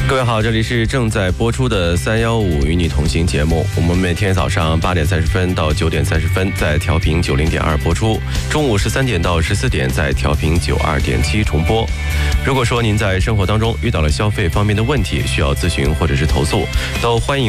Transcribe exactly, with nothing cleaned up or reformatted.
各位好，这里是正在播出的三幺五与你同行节目，我们每天早上八点三十分到九点三十分在调频九零点二播出，中午十三点到十四点在调频九二点七重播。如果说您在生活当中遇到了消费方面的问题，需要咨询或者是投诉，都欢迎